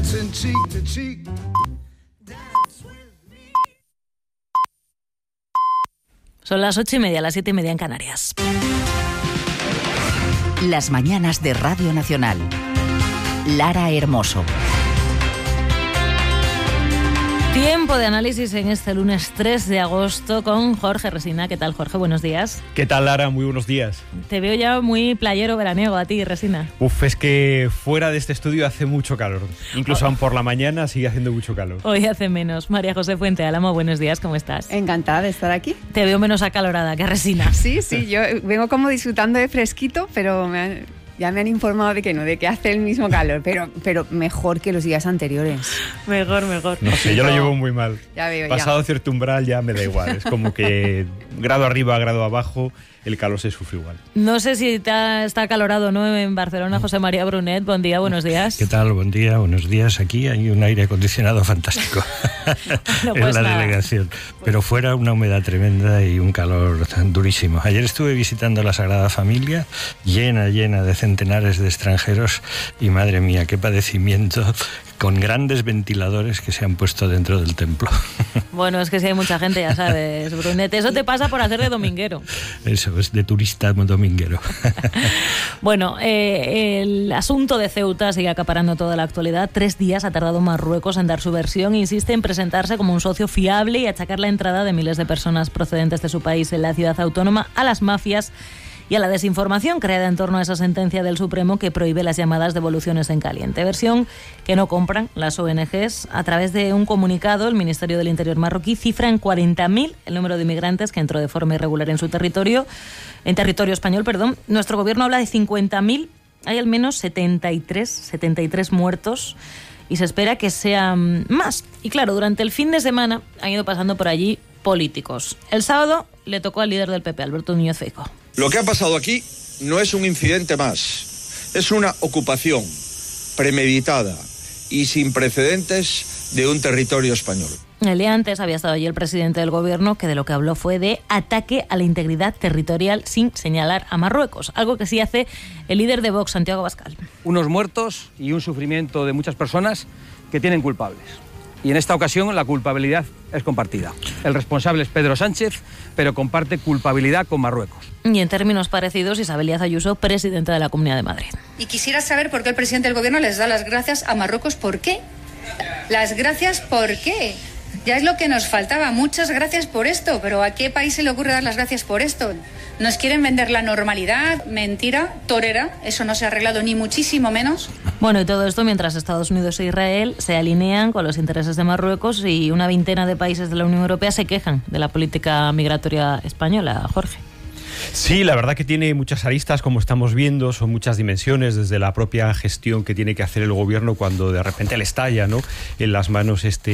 dancing cheek to cheek. Son las 8:30, las 7:30 en Canarias. Las mañanas de Radio Nacional. Lara Hermoso. Tiempo de análisis en este lunes 3 de agosto con Jorge Resina. ¿Qué tal, Jorge? Buenos días. ¿Qué tal, Lara? Muy buenos días. Te veo ya muy playero veraniego a ti, Resina. Es que fuera de este estudio hace mucho calor. Incluso aún por la mañana sigue haciendo mucho calor. Hoy hace menos. María José Fuente Álamo, buenos días, ¿cómo estás? Encantada de estar aquí. Te veo menos acalorada que Resina. Sí, yo vengo como disfrutando de fresquito, pero ya me han informado de que no, de que hace el mismo calor, pero mejor que los días anteriores. Mejor. No sé, yo lo llevo muy mal. Ya veo, Pasado cierto umbral ya me da igual. Es como que grado arriba, grado abajo, el calor se sufre igual. No sé si está acalorado, ¿no? En Barcelona, José María Brunet, buen día, buenos días. ¿Qué tal? Buen día, buenos días. Aquí hay un aire acondicionado fantástico en la delegación. Pero fuera una humedad tremenda y un calor durísimo. Ayer estuve visitando la Sagrada Familia, llena de centenares de extranjeros, y madre mía, qué padecimiento, con grandes ventiladores que se han puesto dentro del templo. Bueno, es que si hay mucha gente, ya sabes, Brunet. Eso te pasa por hacer de dominguero. Eso, es de turista dominguero. Bueno, el asunto de Ceuta sigue acaparando toda la actualidad. 3 días ha tardado Marruecos en dar su versión. Insiste en presentarse como un socio fiable y achacar la entrada de miles de personas procedentes de su país en la ciudad autónoma a las mafias y a la desinformación creada en torno a esa sentencia del Supremo que prohíbe las llamadas devoluciones en caliente. Versión que no compran las ONGs. A través de un comunicado, el Ministerio del Interior marroquí cifra en 40.000 el número de inmigrantes que entró de forma irregular en su territorio, español. Nuestro gobierno habla de 50.000. Hay al menos 73 muertos y se espera que sean más. Y claro, durante el fin de semana han ido pasando por allí políticos. El sábado le tocó al líder del PP, Alberto Núñez Feijóo. Lo que ha pasado aquí no es un incidente más, es una ocupación premeditada y sin precedentes de un territorio español. El día antes había estado allí el presidente del gobierno, que de lo que habló fue de ataque a la integridad territorial sin señalar a Marruecos, algo que sí hace el líder de Vox, Santiago Abascal. Unos muertos y un sufrimiento de muchas personas que tienen culpables. Y en esta ocasión la culpabilidad es compartida. El responsable es Pedro Sánchez, pero comparte culpabilidad con Marruecos. Y en términos parecidos, Isabel Díaz Ayuso, presidenta de la Comunidad de Madrid. Y quisiera saber por qué el presidente del gobierno les da las gracias a Marruecos. ¿Por qué? Las gracias, ¿por qué? Ya es lo que nos faltaba. Muchas gracias por esto, pero ¿a qué país se le ocurre dar las gracias por esto? Nos quieren vender la normalidad, mentira, torera. Eso no se ha arreglado ni muchísimo menos. Bueno, y todo esto mientras Estados Unidos e Israel se alinean con los intereses de Marruecos y una veintena de países de la Unión Europea se quejan de la política migratoria española. Jorge. Sí, la verdad que tiene muchas aristas, como estamos viendo, son muchas dimensiones, desde la propia gestión que tiene que hacer el gobierno cuando de repente le estalla, ¿no?, en las manos esta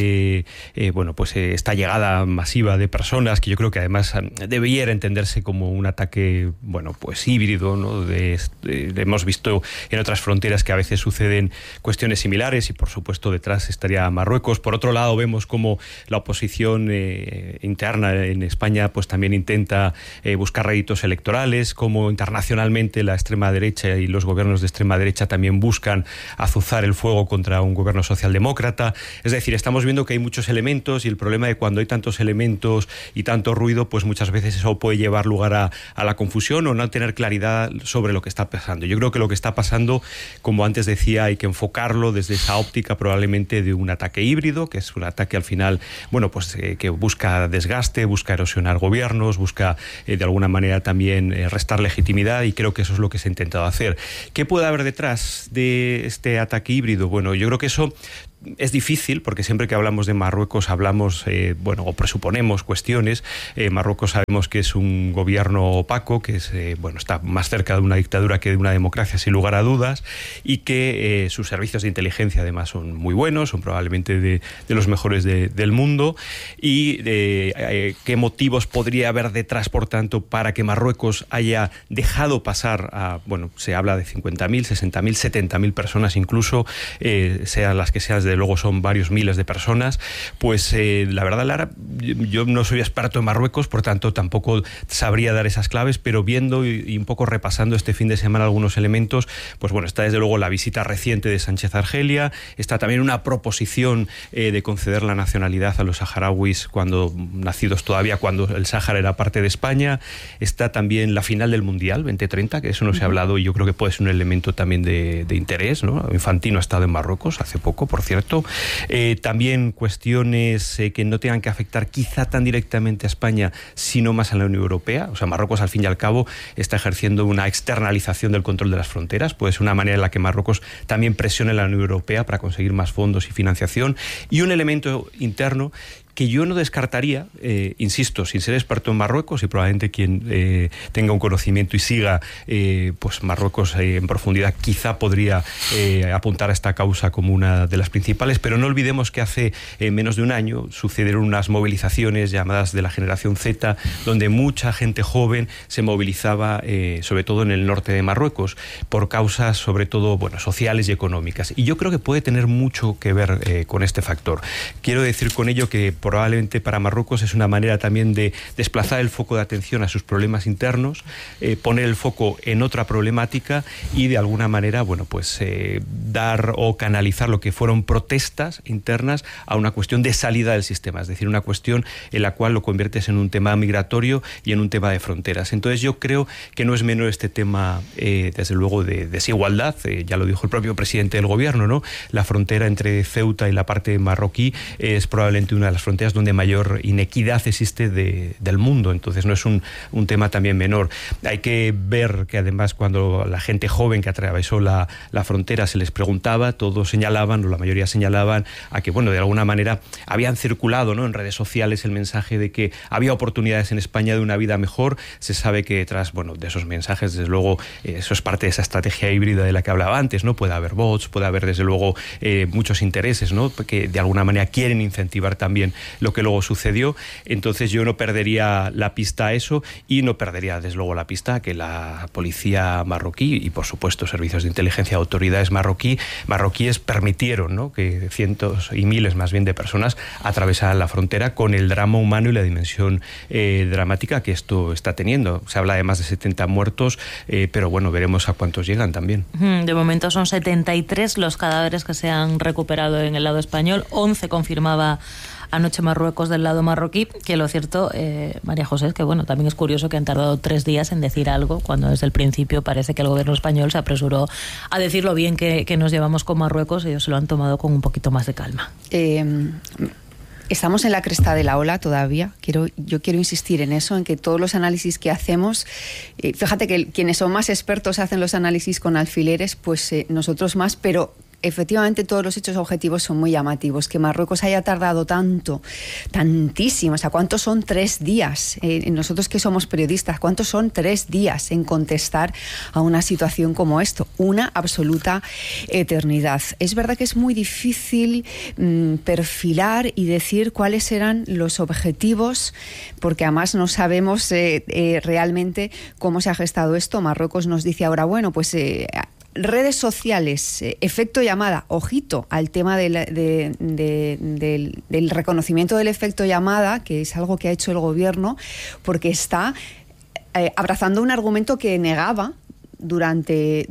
llegada masiva de personas, que yo creo que además debiera entenderse como un ataque, híbrido, ¿no? Hemos visto en otras fronteras que a veces suceden cuestiones similares y por supuesto detrás estaría Marruecos. Por otro lado, vemos como la oposición interna en España pues también intenta buscar réditos electorales, como internacionalmente la extrema derecha y los gobiernos de extrema derecha también buscan azuzar el fuego contra un gobierno socialdemócrata. Es decir, estamos viendo que hay muchos elementos y el problema de cuando hay tantos elementos y tanto ruido, pues muchas veces eso puede llevar lugar a la confusión o no tener claridad sobre lo que está pasando. Yo creo que lo que está pasando, como antes decía, hay que enfocarlo desde esa óptica probablemente de un ataque híbrido, que es un ataque al final, que busca desgaste, busca erosionar gobiernos, busca de alguna manera también restar legitimidad, y creo que eso es lo que se ha intentado hacer. ¿Qué puede haber detrás de este ataque híbrido? Bueno, yo creo que eso es difícil, porque siempre que hablamos de Marruecos hablamos, o presuponemos cuestiones. Marruecos sabemos que es un gobierno opaco, que es, está más cerca de una dictadura que de una democracia, sin lugar a dudas, y que sus servicios de inteligencia además son muy buenos, son probablemente de los mejores del mundo. Y qué motivos podría haber detrás, por tanto, para que Marruecos haya dejado pasar a, se habla de 50.000, 60.000, 70.000 personas incluso, sean las que sean desde luego son varios miles de personas. Pues la verdad, Lara, yo no soy experto en Marruecos, por tanto tampoco sabría dar esas claves, pero viendo y un poco repasando este fin de semana algunos elementos, pues bueno, está desde luego la visita reciente de Sánchez a Argelia, está también una proposición de conceder la nacionalidad a los saharauis nacidos todavía cuando el Sáhara era parte de España, está también la final del Mundial 2030, que eso no se ha hablado y yo creo que puede ser un elemento también de interés, ¿no? Infantino ha estado en Marruecos hace poco, por cierto. También cuestiones que no tengan que afectar quizá tan directamente a España, sino más a la Unión Europea. O sea, Marruecos al fin y al cabo está ejerciendo una externalización del control de las fronteras, puede ser una manera en la que Marruecos también presione a la Unión Europea para conseguir más fondos y financiación. Y un elemento interno que yo no descartaría, insisto, sin ser experto en Marruecos y probablemente quien tenga un conocimiento y siga pues Marruecos en profundidad quizá podría apuntar a esta causa como una de las principales, pero no olvidemos que hace menos de un año sucedieron unas movilizaciones llamadas de la generación Z, donde mucha gente joven se movilizaba sobre todo en el norte de Marruecos por causas sobre todo sociales y económicas, y yo creo que puede tener mucho que ver con este factor. Quiero decir con ello que probablemente para Marruecos es una manera también de desplazar el foco de atención a sus problemas internos, poner el foco en otra problemática y de alguna manera, dar o canalizar lo que fueron protestas internas a una cuestión de salida del sistema, es decir, una cuestión en la cual lo conviertes en un tema migratorio y en un tema de fronteras. Entonces yo creo que no es menor este tema, desde luego, de desigualdad, ya lo dijo el propio presidente del gobierno, ¿no? La frontera entre Ceuta y la parte marroquí es probablemente una de las fronteras donde mayor inequidad existe del mundo, entonces no es un tema también menor. Hay que ver que además cuando la gente joven que atravesó la frontera se les preguntaba, todos señalaban, o la mayoría señalaban, a que de alguna manera habían circulado, ¿no?, en redes sociales el mensaje de que había oportunidades en España de una vida mejor. Se sabe que detrás de esos mensajes, desde luego, eso es parte de esa estrategia híbrida de la que hablaba antes, ¿no? Puede haber bots, puede haber desde luego muchos intereses, ¿no?, que de alguna manera quieren incentivar también lo que luego sucedió. Entonces yo no perdería la pista a eso y no perdería desde luego la pista a que la policía marroquí y por supuesto servicios de inteligencia, autoridades marroquíes permitieron, ¿no?, que cientos y miles más bien de personas atravesaran la frontera con el drama humano y la dimensión dramática que esto está teniendo. Se habla de más de 70 muertos, pero veremos a cuántos llegan también. De momento son 73 los cadáveres que se han recuperado en el lado español, 11 confirmaba anoche Marruecos del lado marroquí, que lo cierto, María José, es que también es curioso que han tardado 3 días en decir algo, cuando desde el principio parece que el gobierno español se apresuró a decir lo bien que nos llevamos con Marruecos. Ellos se lo han tomado con un poquito más de calma. Estamos en la cresta de la ola todavía. Yo quiero insistir en eso, en que todos los análisis que hacemos, fíjate que quienes son más expertos hacen los análisis con alfileres, pues nosotros más, pero efectivamente todos los hechos objetivos son muy llamativos. Que Marruecos haya tardado tantísimo, o sea, ¿cuántos son 3 días? Nosotros que somos periodistas, ¿cuántos son 3 días en contestar a una situación como esto? Una absoluta eternidad. Es verdad que es muy difícil perfilar y decir cuáles eran los objetivos, porque además no sabemos realmente cómo se ha gestado esto. Marruecos nos dice ahora, redes sociales, efecto llamada, ojito al tema del reconocimiento del efecto llamada, que es algo que ha hecho el gobierno, porque está abrazando un argumento que negaba durante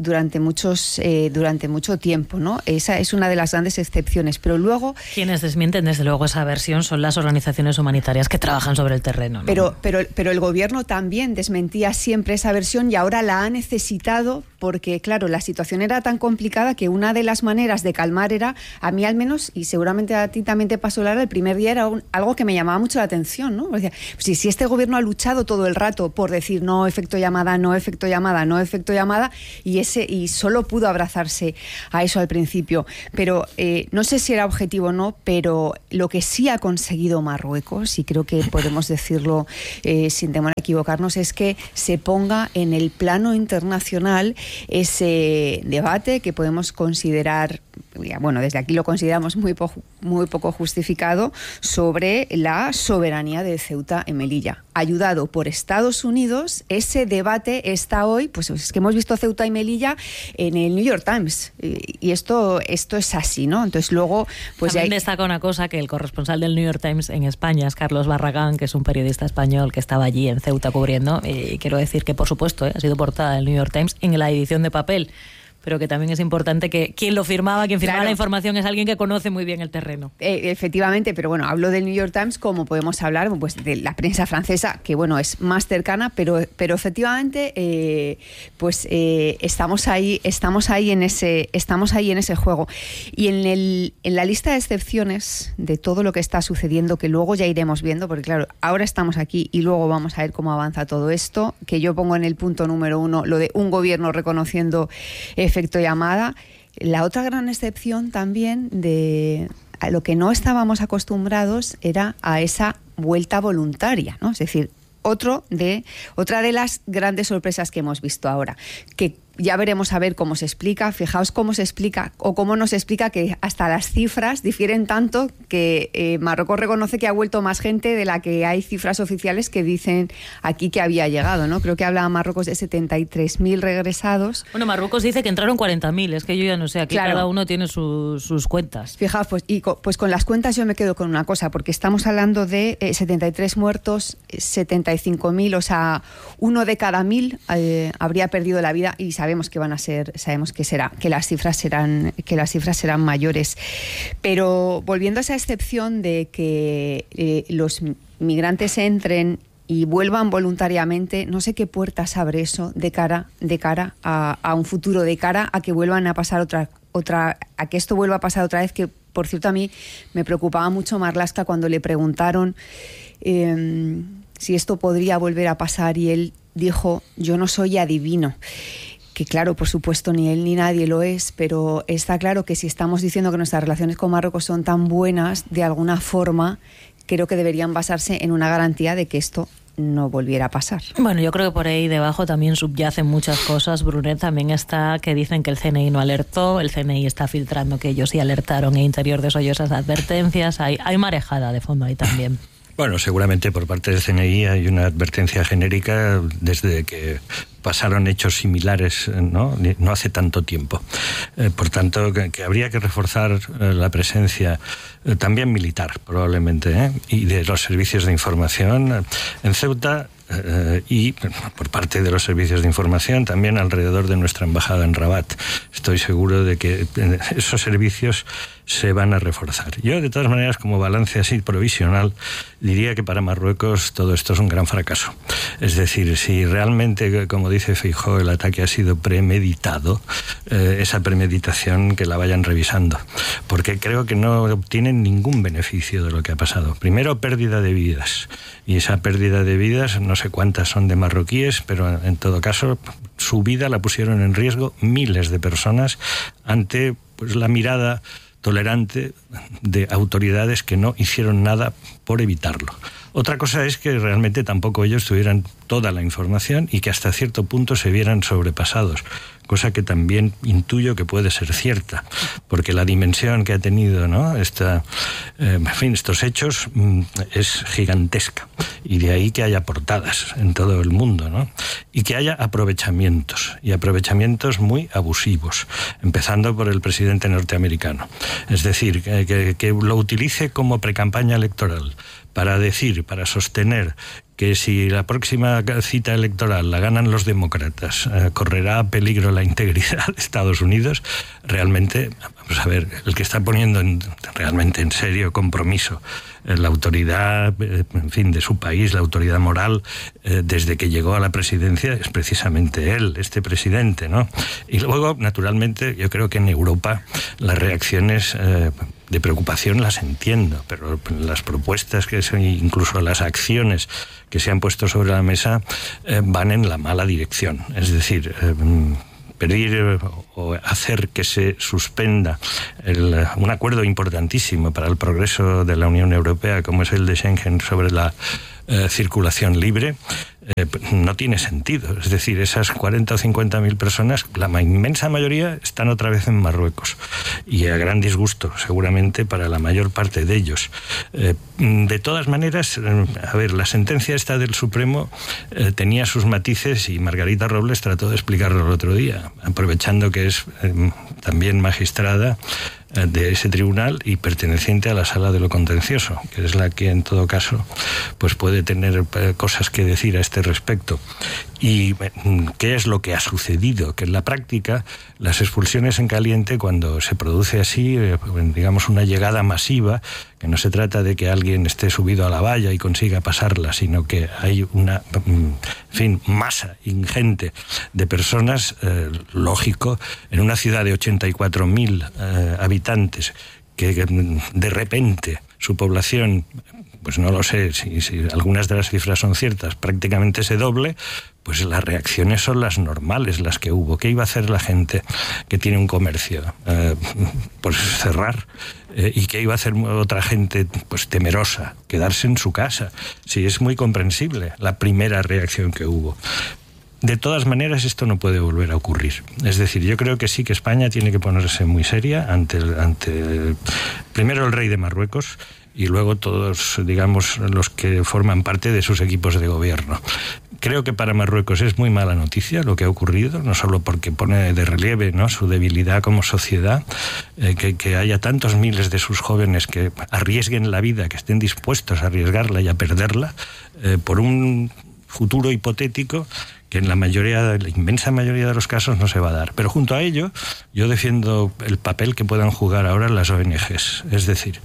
mucho tiempo, ¿no? Esa es una de las grandes excepciones, pero luego quienes desmienten desde luego esa versión son las organizaciones humanitarias que trabajan sobre el terreno, ¿no? Pero el gobierno también desmentía siempre esa versión y ahora la ha necesitado porque, claro, la situación era tan complicada que una de las maneras de calmar era, a mí al menos, y seguramente a ti también te pasó, Lara, el primer día era algo que me llamaba mucho la atención, ¿no? Decía, pues si este gobierno ha luchado todo el rato por decir no efecto llamada, no efecto llamada, no efecto llamada, y solo pudo abrazarse a eso al principio, pero no sé si era objetivo o no, pero lo que sí ha conseguido Marruecos, y creo que podemos decirlo sin temor a equivocarnos, es que se ponga en el plano internacional ese debate que podemos considerar bueno, desde aquí lo consideramos muy poco justificado, sobre la soberanía de Ceuta y Melilla. Ayudado por Estados Unidos, ese debate está hoy, pues es que hemos visto Ceuta y Melilla en el New York Times, y esto es así, ¿no? Entonces luego... pues también destaca una cosa, que el corresponsal del New York Times en España es Carlos Barragán, que es un periodista español que estaba allí en Ceuta cubriendo, y quiero decir que, por supuesto, ha sido portada del New York Times en la edición de papel, pero que también es importante que quien firmaba la información es alguien que conoce muy bien el terreno. Efectivamente, pero bueno, hablo del New York Times, como podemos hablar pues de la prensa francesa, que bueno, es más cercana, pero efectivamente estamos ahí en ese juego. Y en la lista de excepciones de todo lo que está sucediendo, que luego ya iremos viendo, porque claro, ahora estamos aquí y luego vamos a ver cómo avanza todo esto, que yo pongo en el punto número 1 lo de un gobierno reconociendo efecto llamada. La otra gran excepción también a lo que no estábamos acostumbrados era a esa vuelta voluntaria, ¿no? Es decir, otra de las grandes sorpresas que hemos visto ahora, que ya veremos a ver cómo se explica. Fijaos cómo se explica o cómo nos explica que hasta las cifras difieren tanto que Marruecos reconoce que ha vuelto más gente de la que hay cifras oficiales que dicen aquí que había llegado, ¿no? Creo que habla Marruecos de 73.000 regresados. Bueno, Marruecos dice que entraron 40.000, es que yo ya no sé, aquí claro, cada uno tiene sus cuentas. Fijaos, pues con las cuentas yo me quedo con una cosa, porque estamos hablando de 73 muertos, 75.000, o sea, 1 de cada 1.000 habría perdido la vida, y sabemos que las cifras serán mayores. Pero volviendo a esa excepción de que los migrantes entren y vuelvan voluntariamente, no sé qué puertas abre eso de cara a un futuro, de cara a que vuelvan a pasar a que esto vuelva a pasar otra vez, que por cierto a mí me preocupaba mucho Marlaska cuando le preguntaron si esto podría volver a pasar, y él dijo: yo no soy adivino. Que claro, por supuesto, ni él ni nadie lo es, pero está claro que si estamos diciendo que nuestras relaciones con Marruecos son tan buenas, de alguna forma creo que deberían basarse en una garantía de que esto no volviera a pasar. Bueno, yo creo que por ahí debajo también subyacen muchas cosas. Brunet, también está que dicen que el CNI no alertó, el CNI está filtrando que ellos sí alertaron, e Interior desoyó esas advertencias. Hay marejada de fondo ahí también. Bueno, seguramente por parte del CNI hay una advertencia genérica desde que pasaron hechos similares, no hace tanto tiempo. Por tanto, que habría que reforzar la presencia también militar, probablemente, y de los servicios de información en Ceuta, y por parte de los servicios de información también alrededor de nuestra embajada en Rabat. Estoy seguro de que esos servicios se van a reforzar. Yo, de todas maneras, como balance así provisional, diría que para Marruecos todo esto es un gran fracaso. Es decir, si realmente, como dice Feijóo, el ataque ha sido premeditado, esa premeditación que la vayan revisando, porque creo que no obtienen ningún beneficio de lo que ha pasado. Primero, pérdida de vidas, y esa pérdida de vidas, no sé cuántas son de marroquíes, pero en todo caso su vida la pusieron en riesgo miles de personas ante la mirada tolerante de autoridades que no hicieron nada por evitarlo. Otra cosa es que realmente tampoco ellos tuvieran toda la información y que hasta cierto punto se vieran sobrepasados, cosa que también intuyo que puede ser cierta, porque la dimensión que ha tenido, ¿no?, estos hechos es gigantesca, y de ahí que haya portadas en todo el mundo, ¿no?, y que haya aprovechamientos, y aprovechamientos muy abusivos, empezando por el presidente norteamericano. Es decir, que lo utilice como precampaña electoral para sostener que si la próxima cita electoral la ganan los demócratas, correrá a peligro la integridad de Estados Unidos. Realmente, vamos a ver, el que está poniendo realmente en serio compromiso la autoridad, en fin, de su país, la autoridad moral, desde que llegó a la presidencia, es precisamente él, este presidente, ¿no? Y luego, naturalmente, yo creo que en Europa las reacciones de preocupación las entiendo, pero las propuestas, incluso las acciones que se han puesto sobre la mesa, van en la mala dirección. Es decir, pedir o hacer que se suspenda un acuerdo importantísimo para el progreso de la Unión Europea, como es el de Schengen, sobre la circulación libre, no tiene sentido. Es decir, esas 40 o 50.000 personas, la inmensa mayoría están otra vez en Marruecos, y a gran disgusto seguramente para la mayor parte de ellos. De todas maneras, a ver, la sentencia esta del Supremo tenía sus matices, y Margarita Robles trató de explicarlo el otro día, aprovechando que es también magistrada de ese tribunal y perteneciente a la sala de lo contencioso, que es la que en todo caso pues puede tener cosas que decir a este respecto. ¿Y qué es lo que ha sucedido? Que en la práctica las expulsiones en caliente, cuando se produce así, digamos una llegada masiva, que no se trata de que alguien esté subido a la valla y consiga pasarla, sino que hay una masa ingente de personas, lógico, en una ciudad de 84.000 habitantes, que de repente su población, pues no lo sé si algunas de las cifras son ciertas, prácticamente se doble, pues las reacciones son las normales, las que hubo. ¿Qué iba a hacer la gente que tiene un comercio? Pues cerrar. ¿Y qué iba a hacer otra gente pues temerosa? Quedarse en su casa. Sí, es muy comprensible la primera reacción que hubo. De todas maneras, esto no puede volver a ocurrir. Es decir, yo creo que sí que España tiene que ponerse muy seria ante primero el rey de Marruecos, y luego todos, digamos, los que forman parte de sus equipos de gobierno. Creo que para Marruecos es muy mala noticia lo que ha ocurrido, no solo porque pone de relieve, ¿no?, su debilidad como sociedad, que haya tantos miles de sus jóvenes que arriesguen la vida, que estén dispuestos a arriesgarla y a perderla, por un futuro hipotético que en la inmensa mayoría de los casos no se va a dar. Pero junto a ello, yo defiendo el papel que puedan jugar ahora las ONGs. Es decir,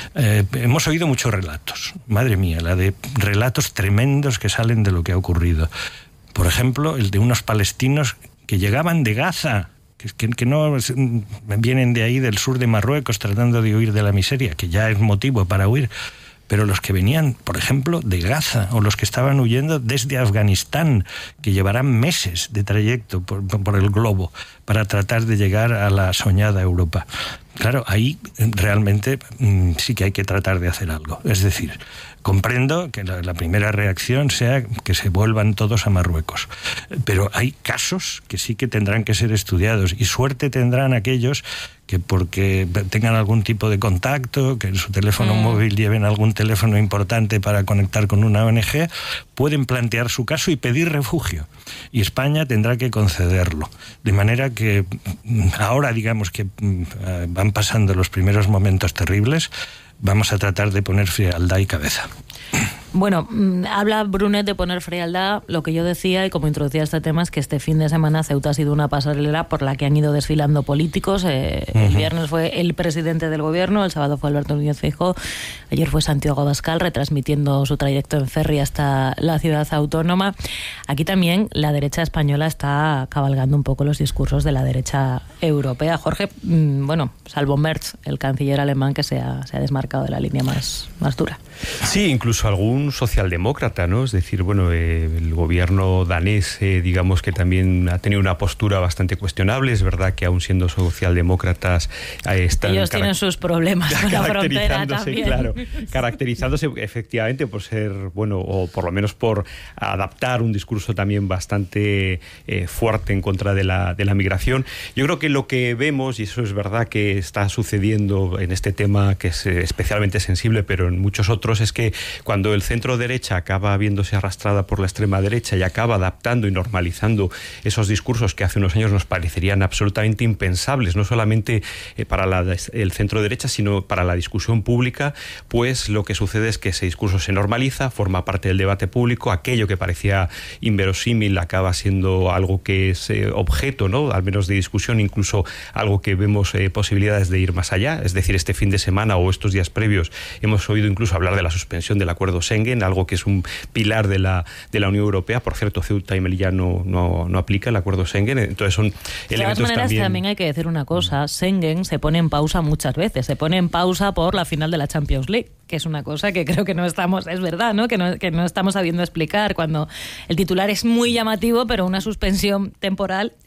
hemos oído muchos relatos, madre mía, la de relatos tremendos que salen de lo que ha ocurrido. Por ejemplo, el de unos palestinos que llegaban de Gaza, que no vienen de ahí, del sur de Marruecos, tratando de huir de la miseria, que ya es motivo para huir. Pero los que venían, por ejemplo, de Gaza, o los que estaban huyendo desde Afganistán, que llevarán meses de trayecto por el globo para tratar de llegar a la soñada Europa. Claro, ahí realmente sí que hay que tratar de hacer algo. Es decir, comprendo que la primera reacción sea que se vuelvan todos a Marruecos, pero hay casos que sí que tendrán que ser estudiados, y suerte tendrán aquellos que, porque tengan algún tipo de contacto, que en su teléfono móvil lleven algún teléfono importante para conectar con una ONG, pueden plantear su caso y pedir refugio. Y España tendrá que concederlo. De manera que ahora, digamos que van pasando los primeros momentos terribles, vamos a tratar de poner frialdad y cabeza. Bueno, habla Brunet de poner frialdad. Lo que yo decía, y como introducía este tema, es que este fin de semana Ceuta ha sido una pasarela por la que han ido desfilando políticos. El viernes fue el presidente del gobierno, el sábado fue Alberto Núñez Feijóo, ayer fue Santiago Abascal retransmitiendo su trayecto en ferry hasta la ciudad autónoma. Aquí también la derecha española está cabalgando un poco los discursos de la derecha europea. Jorge, bueno, salvo Merz, el canciller alemán, que se ha desmarcado de la línea más dura. Sí, incluso algún socialdemócrata, ¿no? Es decir, bueno, el gobierno danés, digamos que también ha tenido una postura bastante cuestionable. Es verdad que aún siendo socialdemócratas están... Ellos tienen sus problemas con la frontera también. Claro, caracterizándose efectivamente por ser, bueno, o por lo menos por adaptar un discurso también bastante fuerte en contra de la migración. Yo creo que lo que vemos, y eso es verdad que está sucediendo en este tema que es especialmente sensible, pero en muchos otros, es que cuando el centro derecha acaba viéndose arrastrada por la extrema derecha y acaba adaptando y normalizando esos discursos que hace unos años nos parecerían absolutamente impensables, no solamente para el centro derecha, sino para la discusión pública, pues lo que sucede es que ese discurso se normaliza, forma parte del debate público, aquello que parecía inverosímil acaba siendo algo que es objeto, ¿no?, al menos de discusión, incluso algo que vemos posibilidades de ir más allá. Es decir, este fin de semana o estos días previos hemos oído incluso hablar de la suspensión del acuerdo Schengen, algo que es un pilar de la Unión Europea. Por cierto, Ceuta y Melilla no aplica el acuerdo Schengen, entonces son elementos también... De todas maneras, también hay que decir una cosa, Schengen se pone en pausa muchas veces, se pone en pausa por la final de la Champions League, que es una cosa que creo que no estamos, es verdad, ¿no?, que no estamos sabiendo explicar, cuando el titular es muy llamativo, pero una suspensión temporal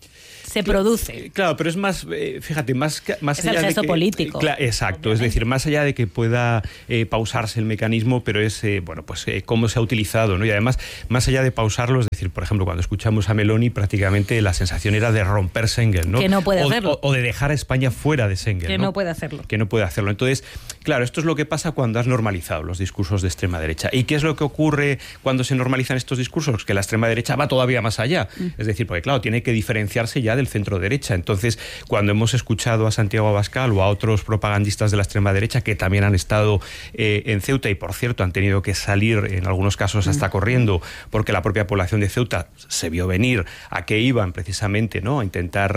se produce. Claro, pero es más, fíjate, más es allá el gesto de que, político. Exacto, es decir, más allá de que pueda pausarse el mecanismo, pero es, cómo se ha utilizado, ¿no? Y además, más allá de pausarlo, es decir, por ejemplo, cuando escuchamos a Meloni, prácticamente la sensación era de romper Schengen, ¿no? Que no puede hacerlo. O de dejar a España fuera de Schengen, Que no puede hacerlo. Que no puede hacerlo. Entonces, claro, esto es lo que pasa cuando has normalizado los discursos de extrema derecha. ¿Y qué es lo que ocurre cuando se normalizan estos discursos? Que la extrema derecha va todavía más allá. Es decir, porque claro, tiene que diferenciarse ya del centro derecha. Entonces, cuando hemos escuchado a Santiago Abascal o a otros propagandistas de la extrema derecha que también han estado en Ceuta y, por cierto, han tenido que salir en algunos casos hasta corriendo porque la propia población de Ceuta se vio venir a que iban precisamente, ¿no?, a intentar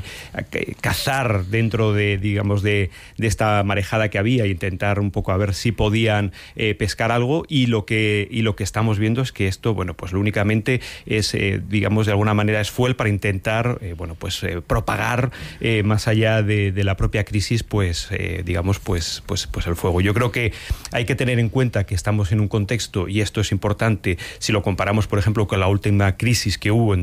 cazar dentro de, digamos, de esta marejada que había e intentar un poco a ver si podían pescar algo, y lo que estamos viendo es que esto, bueno, pues lo únicamente es, digamos, de alguna manera es fuel para intentar, propagar más allá de la propia crisis, pues el fuego. Yo creo que hay que tener en cuenta que estamos en un contexto, y esto es importante, si lo comparamos, por ejemplo, con la última crisis que hubo en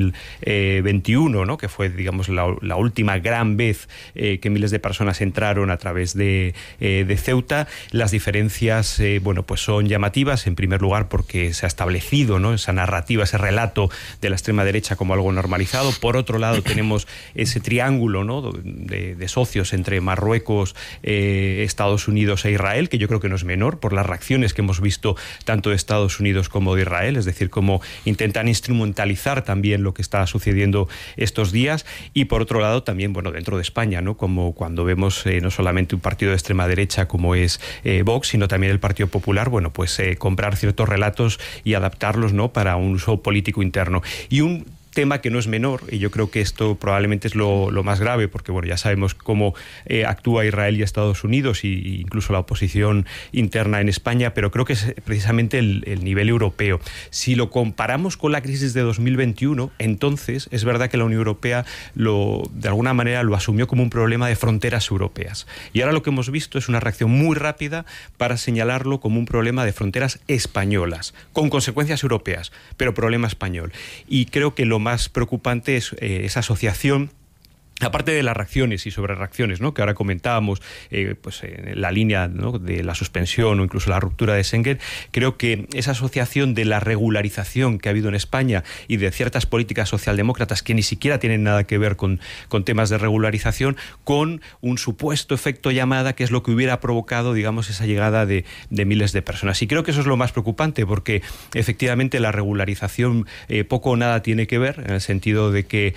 2021, ¿no?, que fue, digamos, la última gran vez que miles de personas entraron a través de Ceuta. Las diferencias, pues son llamativas, en primer lugar porque se ha establecido, ¿no?, esa narrativa, ese relato de la extrema derecha como algo normalizado. Por otro lado, tenemos ese triángulo, ¿no?, de socios entre Marruecos, Estados Unidos e Israel, que yo creo que no es menor por las reacciones que hemos visto tanto de Estados Unidos como de Israel, es decir, cómo intentan instrumentalizar también lo que está sucediendo estos días. Y por otro lado también, dentro de España, ¿no?, como cuando vemos no solamente un partido de extrema derecha como es Vox, sino también el Partido Popular, comprar ciertos relatos y adaptarlos, ¿no?, para un uso político interno. Y un tema que no es menor, y yo creo que esto probablemente es lo más grave, porque ya sabemos cómo actúa Israel y Estados Unidos, y incluso la oposición interna en España, pero creo que es precisamente el nivel europeo. Si lo comparamos con la crisis de 2021, entonces es verdad que la Unión Europea de alguna manera lo asumió como un problema de fronteras europeas. Y ahora lo que hemos visto es una reacción muy rápida para señalarlo como un problema de fronteras españolas, con consecuencias europeas, pero problema español. Y creo que lo más preocupante es esa asociación, aparte de las reacciones y sobrereacciones, ¿no?, que ahora comentábamos, en la línea, ¿no?, de la suspensión o incluso la ruptura de Schengen. Creo que esa asociación de la regularización que ha habido en España y de ciertas políticas socialdemócratas que ni siquiera tienen nada que ver con temas de regularización, con un supuesto efecto llamada, que es lo que hubiera provocado, digamos, esa llegada de miles de personas. Y creo que eso es lo más preocupante, porque efectivamente la regularización poco o nada tiene que ver, en el sentido de que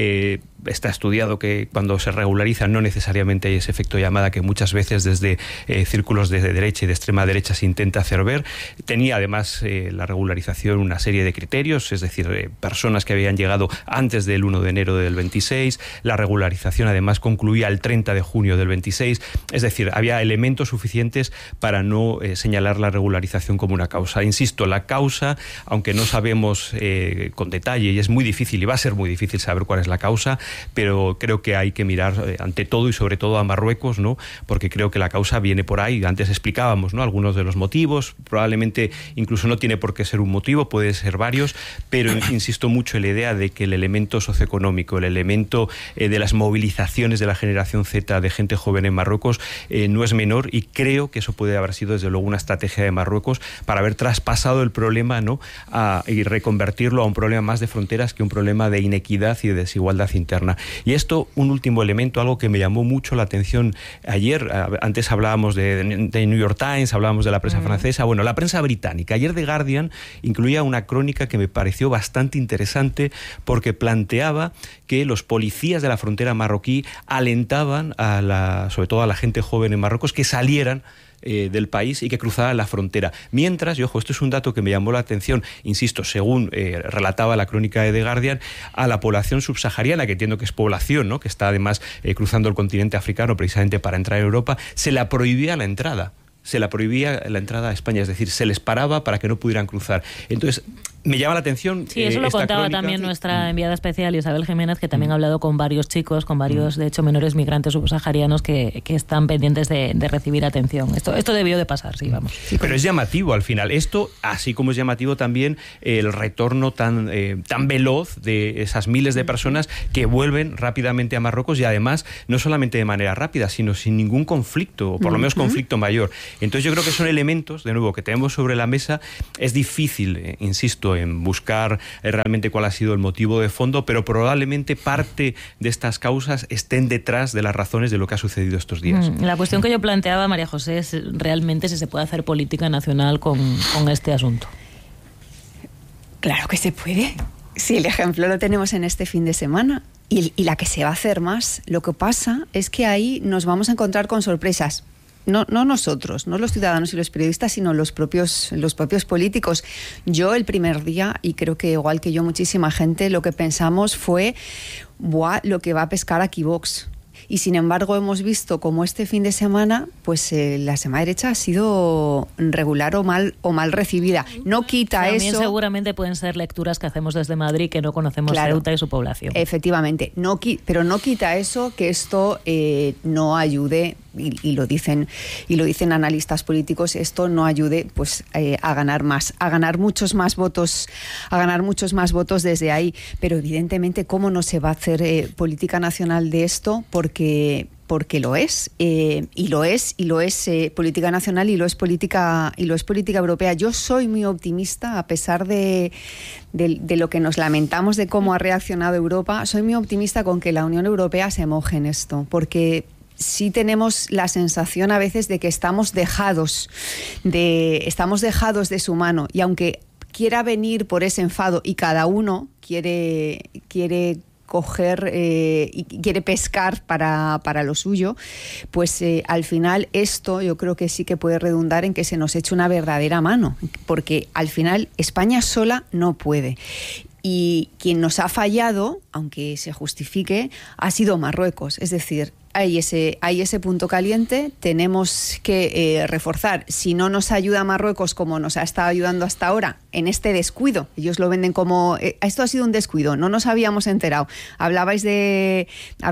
está estudiado que cuando se regulariza no necesariamente hay ese efecto llamada que muchas veces desde círculos de derecha y de extrema derecha se intenta hacer ver. Tenía además la regularización una serie de criterios, es decir, personas que habían llegado antes del 1 de enero del 26, la regularización además concluía el 30 de junio del 26, es decir, había elementos suficientes para no señalar la regularización como una causa. Insisto, la causa, aunque no sabemos con detalle, y es muy difícil y va a ser muy difícil saber cuál es la causa, pero creo que hay que mirar ante todo y sobre todo a Marruecos, ¿no?, porque creo que la causa viene por ahí. Antes explicábamos, ¿no?, algunos de los motivos, probablemente incluso no tiene por qué ser un motivo, puede ser varios, pero insisto mucho en la idea de que el elemento socioeconómico, el elemento de las movilizaciones de la generación Z de gente joven en Marruecos no es menor, y creo que eso puede haber sido desde luego una estrategia de Marruecos para haber traspasado el problema, ¿no?, y reconvertirlo a un problema más de fronteras que un problema de inequidad y de desigualdad interna. Y esto, un último elemento, algo que me llamó mucho la atención ayer. Antes hablábamos de New York Times, hablábamos de la prensa francesa, la prensa británica. Ayer The Guardian incluía una crónica que me pareció bastante interesante, porque planteaba que los policías de la frontera marroquí alentaban sobre todo a la gente joven en Marruecos, que salieran del país y que cruzaban la frontera. Mientras, y ojo, esto es un dato que me llamó la atención, insisto, según relataba la crónica de The Guardian, a la población subsahariana, que entiendo que es población, ¿no?, que está además cruzando el continente africano precisamente para entrar en Europa, se la prohibía la entrada. Se la prohibía la entrada a España, es decir, se les paraba para que no pudieran cruzar. Entonces, Me llama la atención. Sí, eso lo contaba crónica. También nuestra enviada especial Isabel Jiménez, que también ha hablado con varios chicos, con varios, de hecho, menores migrantes subsaharianos que están pendientes de recibir atención. Esto debió de pasar, sí, vamos. Sí, pero es llamativo al final. Esto, así como es llamativo también el retorno tan veloz de esas miles de personas que vuelven rápidamente a Marruecos y además no solamente de manera rápida, sino sin ningún conflicto, o por lo menos conflicto mayor. Entonces yo creo que son elementos, de nuevo, que tenemos sobre la mesa. Es difícil, insisto, en buscar realmente cuál ha sido el motivo de fondo, pero probablemente parte de estas causas estén detrás de las razones de lo que ha sucedido estos días. La cuestión que yo planteaba, María José, es realmente si se puede hacer política nacional con este asunto. Claro que se puede. Sí, el ejemplo lo tenemos en este fin de semana. Y la que se va a hacer más. Lo que pasa es que ahí nos vamos a encontrar con sorpresas. No nosotros, no los ciudadanos y los periodistas, sino los propios políticos. Yo el primer día, y creo que igual que yo muchísima gente, lo que pensamos fue lo que va a pescar aquí Vox. Y sin embargo hemos visto como este fin de semana, pues la extrema derecha ha sido regular o mal recibida. No quita También eso. Seguramente pueden ser lecturas que hacemos desde Madrid, que no conocemos Ceuta y su población. Efectivamente, pero no quita eso que esto no ayude. Y lo dicen analistas políticos, esto no ayude pues a ganar muchos más votos desde ahí. Pero evidentemente, ¿cómo no se va a hacer política nacional de esto? Porque lo es, y lo es política nacional y lo es política europea. Yo soy muy optimista, a pesar de lo que nos lamentamos de cómo ha reaccionado Europa. Soy muy optimista con que la Unión Europea se moje en esto, porque sí tenemos la sensación a veces de que estamos dejados de su mano, y aunque quiera venir por ese enfado y cada uno quiere coger y quiere pescar para lo suyo, pues al final esto yo creo que sí que puede redundar en que se nos eche una verdadera mano, porque al final España sola no puede. Y quien nos ha fallado, aunque se justifique, ha sido Marruecos. Es decir, hay ese punto caliente, tenemos que reforzar. Si no nos ayuda Marruecos como nos ha estado ayudando hasta ahora, en este descuido, ellos lo venden como esto ha sido un descuido, no nos habíamos enterado. Hablabais de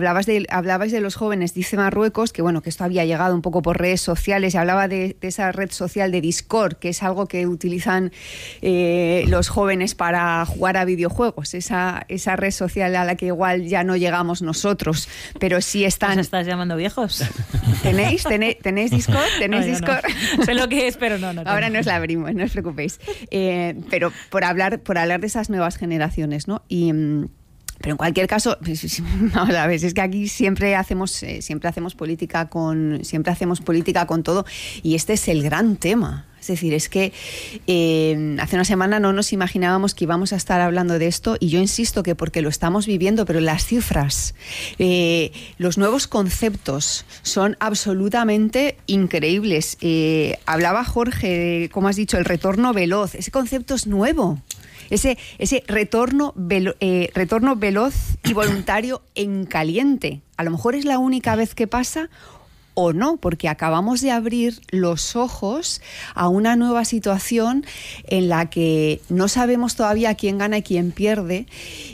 los jóvenes, dice Marruecos, que bueno, que esto había llegado un poco por redes sociales, y hablaba de esa red social de Discord, que es algo que utilizan los jóvenes para jugar a videojuegos, esa red social a la que igual ya no llegamos nosotros, pero sí están. ¿Os estás llamando viejos? ¿Tenéis Discord? ¿Tenéis Discord? No. Sé lo que es, pero no. Ahora nos la abrimos, no os preocupéis. Pero por hablar de esas nuevas generaciones, ¿no? Pero en cualquier caso, vamos a ver, es que aquí siempre hacemos política con todo, y este es el gran tema. Es decir, es que hace una semana no nos imaginábamos que íbamos a estar hablando de esto, y yo insisto que porque lo estamos viviendo, pero las cifras, los nuevos conceptos son absolutamente increíbles. Hablaba Jorge, como has dicho, el retorno veloz. Ese concepto es nuevo. Ese retorno veloz y voluntario en caliente. A lo mejor es la única vez que pasa, o no, porque acabamos de abrir los ojos a una nueva situación en la que no sabemos todavía quién gana y quién pierde,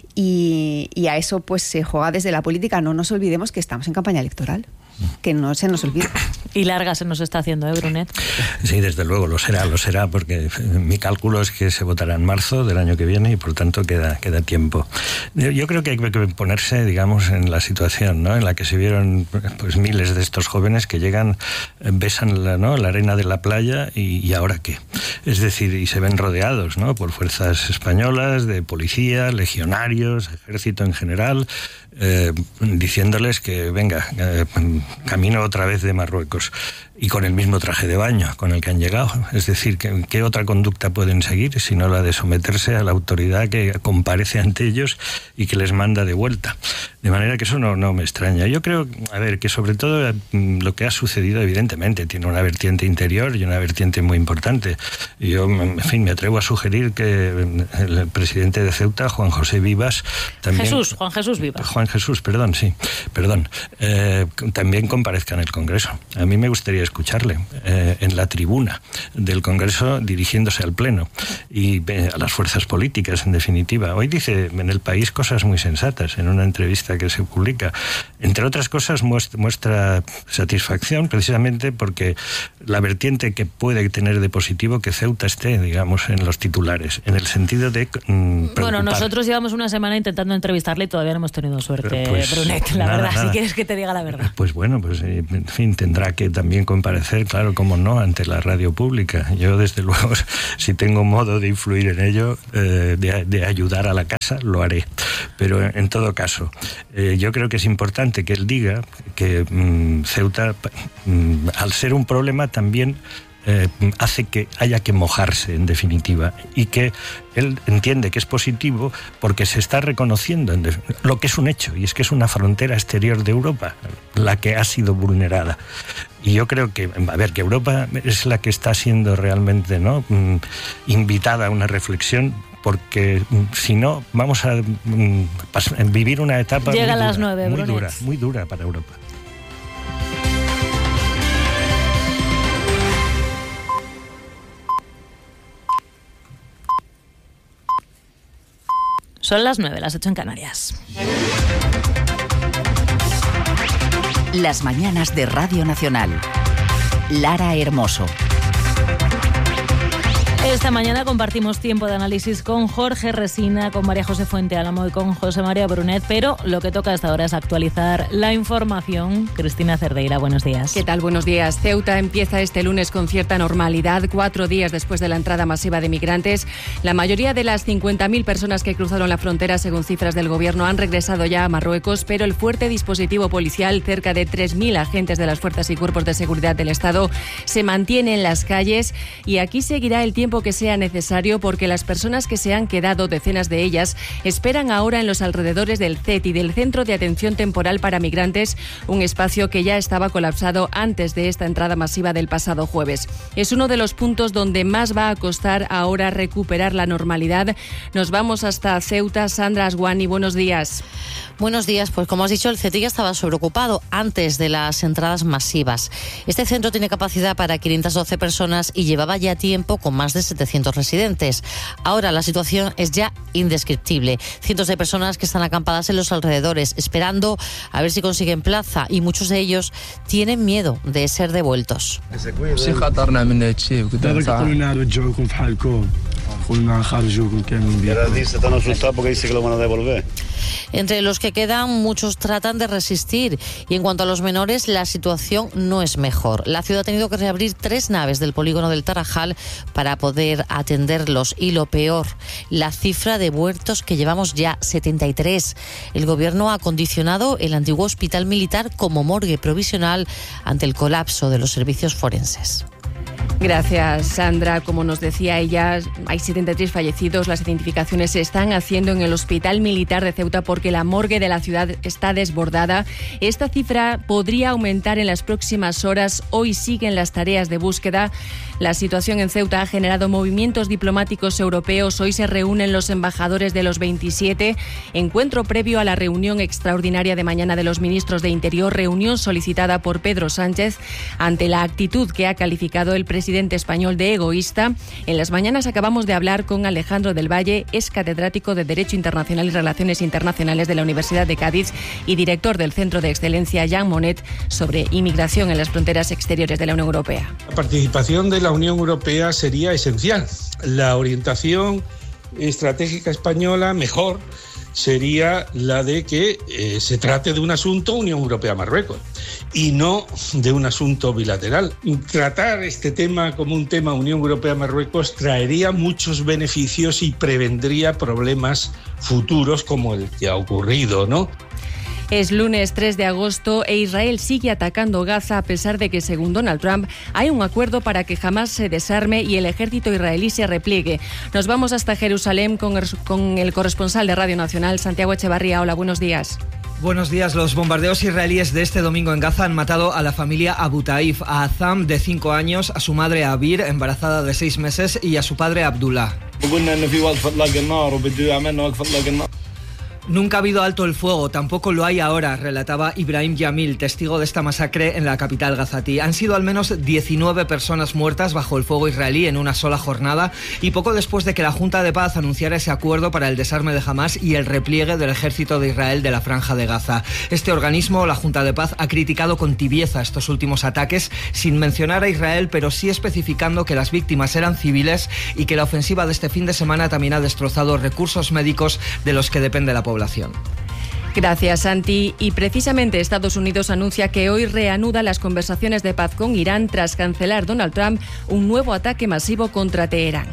y a eso pues se juega desde la política. No nos olvidemos que estamos en campaña electoral, que no se nos olvide. Y larga se nos está haciendo, Brunet. Sí, desde luego, lo será, porque mi cálculo es que se votará en marzo del año que viene, y por tanto queda tiempo. Yo creo que hay que ponerse, digamos, en la situación, ¿no?, en la que se vieron pues miles de estos jóvenes que llegan, besan la arena de la playa, y ¿ahora qué? Es decir, y se ven rodeados, ¿no?, por fuerzas españolas, de policía, legionarios, ejército en general, diciéndoles que venga, camino otra vez de Marruecos, y con el mismo traje de baño con el que han llegado. Es decir, ¿qué otra conducta pueden seguir sino la de someterse a la autoridad que comparece ante ellos y que les manda de vuelta? De manera que eso no me extraña. Yo creo, que sobre todo lo que ha sucedido evidentemente tiene una vertiente interior y una vertiente muy importante. Yo, en fin, me atrevo a sugerir que el presidente de Ceuta, Juan José Vivas, también... Juan Jesús Vivas. Juan Jesús, perdón, también comparezca en el Congreso. A mí me gustaría escucharle en la tribuna del Congreso dirigiéndose al Pleno y a las fuerzas políticas, en definitiva. Hoy dice en El País cosas muy sensatas en una entrevista que se publica. Entre otras cosas muestra satisfacción precisamente porque la vertiente que puede tener de positivo que Ceuta esté, digamos, en los titulares, en el sentido de preocupar. Bueno, nosotros llevamos una semana intentando entrevistarle y todavía no hemos tenido suerte, pues, Brunet, la verdad, si quieres que te diga la verdad. Pues bueno, pues en fin, tendrá que también comparecer, claro, como no, ante la radio pública. Yo, desde luego, si tengo modo de influir en ello, de ayudar a la casa, lo haré. Pero en todo caso, yo creo que es importante que él diga que Ceuta, al ser un problema, también hace que haya que mojarse, en definitiva, y que él entiende que es positivo porque se está reconociendo lo que es un hecho, y es que es una frontera exterior de Europa la que ha sido vulnerada. Y yo creo que, a ver, que Europa es la que está siendo realmente, ¿no?, invitada a una reflexión, porque si no vamos a vivir una etapa Llega a las 9, muy dura para Europa. Son las 9, las 8 en Canarias. Las mañanas de Radio Nacional. Lara Hermoso. Esta mañana compartimos tiempo de análisis con Jorge Resina, con María José Fuente Álamo y con José María Brunet, pero lo que toca hasta ahora es actualizar la información. Cristina Cerdeira, buenos días. ¿Qué tal? Buenos días. Ceuta empieza este lunes con cierta normalidad, 4 días después de la entrada masiva de migrantes. La mayoría de las 50.000 personas que cruzaron la frontera, según cifras del gobierno, han regresado ya a Marruecos, pero el fuerte dispositivo policial, cerca de 3.000 agentes de las fuerzas y cuerpos de seguridad del Estado, se mantiene en las calles y aquí seguirá el tiempo que sea necesario porque las personas que se han quedado, decenas de ellas, esperan ahora en los alrededores del CETI, del Centro de Atención Temporal para Migrantes, un espacio que ya estaba colapsado antes de esta entrada masiva del pasado jueves. Es uno de los puntos donde más va a costar ahora recuperar la normalidad. Nos vamos hasta Ceuta. Sandra Asguani, buenos días. Buenos días, pues como has dicho, el CETI ya estaba sobreocupado antes de las entradas masivas. Este centro tiene capacidad para 512 personas y llevaba ya tiempo con más de 700 residentes. Ahora la situación es ya indescriptible. Cientos de personas que están acampadas en los alrededores, esperando a ver si consiguen plaza, y muchos de ellos tienen miedo de ser devueltos. Están asustados porque dice que lo van a devolver. Entre los que quedan, muchos tratan de resistir, y en cuanto a los menores, la situación no es mejor. La ciudad ha tenido que reabrir 3 naves del polígono del Tarajal para poder atenderlos, y lo peor, la cifra de muertos, que llevamos ya 73. El gobierno ha acondicionado el antiguo hospital militar como morgue provisional ante el colapso de los servicios forenses. Gracias, Sandra. Como nos decía ella, hay 73 fallecidos. Las identificaciones se están haciendo en el Hospital Militar de Ceuta porque la morgue de la ciudad está desbordada. Esta cifra podría aumentar en las próximas horas. Hoy siguen las tareas de búsqueda. La situación en Ceuta ha generado movimientos diplomáticos europeos. Hoy se reúnen los embajadores de los 27. Encuentro previo a la reunión extraordinaria de mañana de los ministros de Interior. Reunión solicitada por Pedro Sánchez ante la actitud que ha calificado el presidente español de egoísta. En las mañanas acabamos de hablar con Alejandro del Valle, es catedrático de Derecho Internacional y Relaciones Internacionales de la Universidad de Cádiz y director del Centro de Excelencia Jean Monnet sobre inmigración en las fronteras exteriores de la Unión Europea. La participación de la Unión Europea sería esencial. La orientación estratégica española mejor sería la de que se trate de un asunto Unión Europea-Marruecos y no de un asunto bilateral. Tratar este tema como un tema Unión Europea-Marruecos traería muchos beneficios y prevendría problemas futuros como el que ha ocurrido, ¿no? Es lunes 3 de agosto e Israel sigue atacando Gaza a pesar de que, según Donald Trump, hay un acuerdo para que Hamás se desarme y el ejército israelí se repliegue. Nos vamos hasta Jerusalén con el corresponsal de Radio Nacional, Santiago Echevarría. Hola, buenos días. Buenos días. Los bombardeos israelíes de este domingo en Gaza han matado a la familia Abu Taif, a Azam, de 5 años, a su madre Abir, embarazada de 6 meses, y a su padre Abdullah. Nunca ha habido alto el fuego, tampoco lo hay ahora, relataba Ibrahim Yamil, testigo de esta masacre en la capital gazatí. Han sido al menos 19 personas muertas bajo el fuego israelí en una sola jornada y poco después de que la Junta de Paz anunciara ese acuerdo para el desarme de Hamás y el repliegue del ejército de Israel de la Franja de Gaza. Este organismo, la Junta de Paz, ha criticado con tibieza estos últimos ataques, sin mencionar a Israel, pero sí especificando que las víctimas eran civiles y que la ofensiva de este fin de semana también ha destrozado recursos médicos de los que depende la población. Gracias, Santi. Y precisamente Estados Unidos anuncia que hoy reanuda las conversaciones de paz con Irán tras cancelar Donald Trump un nuevo ataque masivo contra Teherán.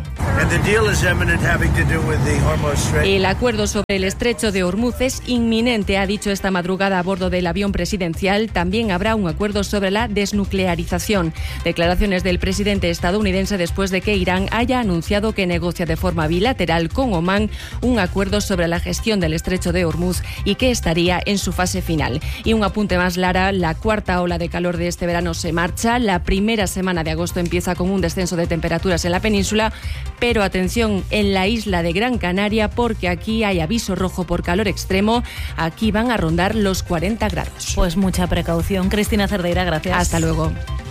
El acuerdo sobre el estrecho de Hormuz es inminente, ha dicho esta madrugada a bordo del avión presidencial. También habrá un acuerdo sobre la desnuclearización. Declaraciones del presidente estadounidense después de que Irán haya anunciado que negocia de forma bilateral con Omán un acuerdo sobre la gestión del estrecho de Hormuz y que estaría en su fase final. Y un apunte más, Lara, la cuarta ola de calor de este verano se marcha. La primera semana de agosto empieza con un descenso de temperaturas en la península, pero atención en la isla de Gran Canaria porque aquí hay aviso rojo por calor extremo. Aquí van a rondar los 40 grados. Pues mucha precaución. Cristina Cerdeira, gracias. Hasta luego.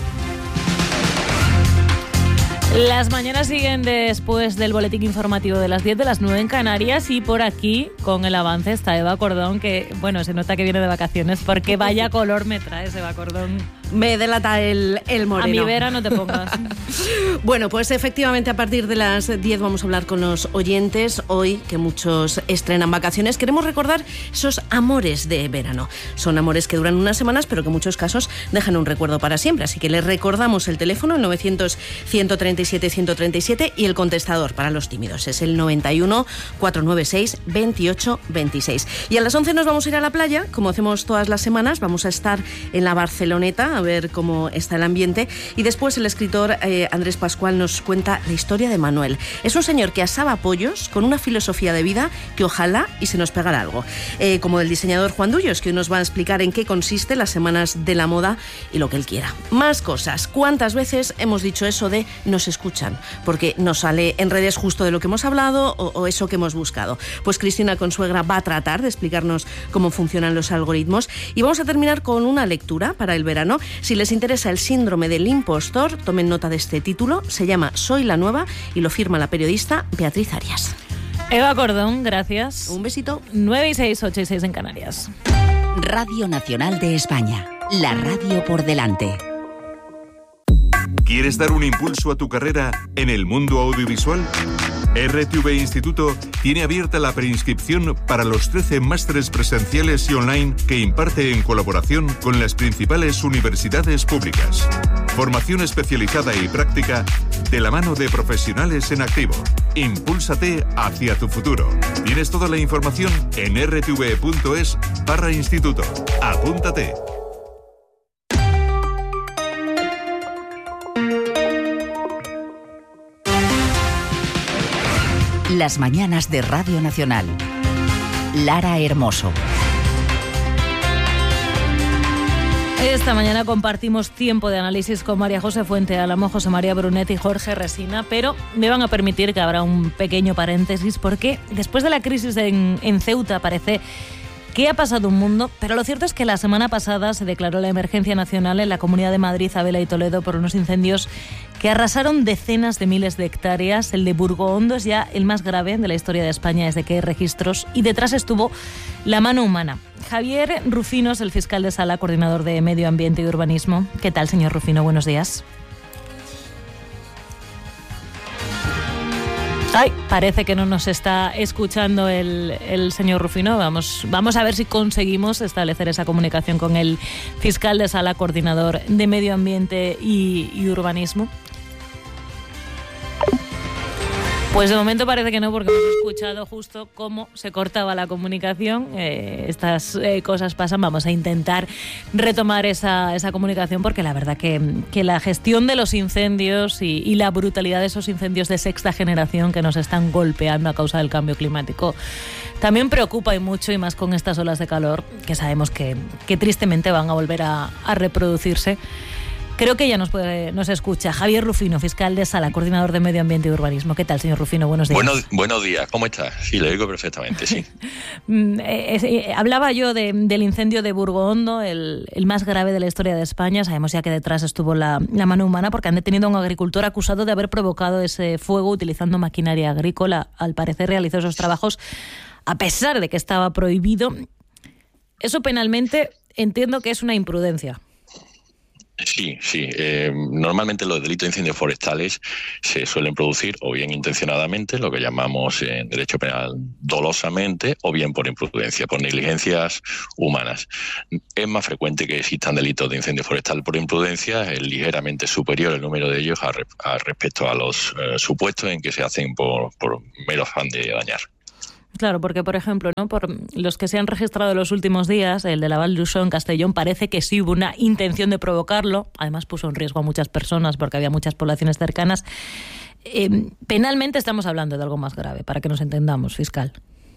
Las mañanas siguen después del boletín informativo de las 10, de las 9 en Canarias, y por aquí, con el avance, está Eva Cordón, que, bueno, se nota que viene de vacaciones, porque vaya color me traes, Eva Cordón. Me delata el moreno. A mi vera no te pongas. Bueno, pues efectivamente a partir de las 10 vamos a hablar con los oyentes. Hoy, que muchos estrenan vacaciones, queremos recordar esos amores de verano. Son amores que duran unas semanas, pero que en muchos casos dejan un recuerdo para siempre. Así que les recordamos el teléfono, el 900-137-137, y el contestador para los tímidos es el 91-496-2826. Y a las 11 nos vamos a ir a la playa, como hacemos todas las semanas. Vamos a estar en la Barceloneta a ver cómo está el ambiente, y después el escritor Andrés Pascual nos cuenta la historia de Manuel. Es un señor que asaba pollos con una filosofía de vida que ojalá y se nos pegara algo, como el diseñador Juan Dullos, que hoy nos va a explicar en qué consiste las semanas de la moda y lo que él quiera. Más cosas. ¿Cuántas veces hemos dicho eso de nos escuchan? Porque nos sale en redes justo de lo que hemos hablado o eso que hemos buscado. Pues Cristina Consuegra va a tratar de explicarnos cómo funcionan los algoritmos, y vamos a terminar con una lectura para el verano. Si les interesa el síndrome del impostor, tomen nota de este título. Se llama Soy la Nueva y lo firma la periodista Beatriz Arias. Eva Cordón, gracias. Un besito. 9 y 6, 8 y 6 en Canarias. Radio Nacional de España. La radio por delante. ¿Quieres dar un impulso a tu carrera en el mundo audiovisual? RTV Instituto tiene abierta la preinscripción para los 13 másteres presenciales y online que imparte en colaboración con las principales universidades públicas. Formación especializada y práctica de la mano de profesionales en activo. Impúlsate hacia tu futuro. Tienes toda la información en rtv.es/instituto. Apúntate. Las mañanas de Radio Nacional. Lara Hermoso. Esta mañana compartimos tiempo de análisis con María José Fuente Álamo, José María Brunet y Jorge Resina, pero me van a permitir que habrá un pequeño paréntesis, porque después de la crisis en Ceuta parece que ha pasado un mundo, pero lo cierto es que la semana pasada se declaró la emergencia nacional en la Comunidad de Madrid, Ávila y Toledo por unos incendios que arrasaron decenas de miles de hectáreas. El de Burgohondo es ya el más grave de la historia de España desde que hay registros, y detrás estuvo la mano humana. Javier Rufino es el fiscal de sala, coordinador de Medio Ambiente y Urbanismo. ¿Qué tal, señor Rufino? Buenos días. Ay, parece que no nos está escuchando el señor Rufino. Vamos a ver si conseguimos establecer esa comunicación con el fiscal de sala, coordinador de Medio Ambiente y Urbanismo. Pues de momento parece que no, porque hemos escuchado justo cómo se cortaba la comunicación. Estas cosas pasan. Vamos a intentar retomar esa comunicación, porque la verdad que la gestión de los incendios y la brutalidad de esos incendios de sexta generación que nos están golpeando a causa del cambio climático también preocupa, y mucho, y más con estas olas de calor que sabemos que tristemente van a volver a reproducirse. Creo que ya nos escucha. Javier Rufino, fiscal de Sala, coordinador de Medio Ambiente y Urbanismo. ¿Qué tal, señor Rufino? Buenos días. Buenos días, ¿cómo está? Sí, le oigo perfectamente, sí. Hablaba yo del incendio de Burgondo, el más grave de la historia de España. Sabemos ya que detrás estuvo la mano humana, porque han detenido a un agricultor acusado de haber provocado ese fuego utilizando maquinaria agrícola. Al parecer realizó esos trabajos a pesar de que estaba prohibido. Eso penalmente entiendo que es una imprudencia. Sí. Normalmente los delitos de incendios forestales se suelen producir o bien intencionadamente, lo que llamamos en derecho penal dolosamente, o bien por imprudencia, por negligencias humanas. Es más frecuente que existan delitos de incendio forestal por imprudencia, es ligeramente superior el número de ellos respecto a los supuestos en que se hacen por mero afán de dañar. Claro, porque, por ejemplo, ¿no? Por los que se han registrado en los últimos días, el de la Val d'Uixó en Castellón, parece que sí hubo una intención de provocarlo. Además, puso en riesgo a muchas personas porque había muchas poblaciones cercanas. Penalmente estamos hablando de algo más grave, para que nos entendamos, fiscal.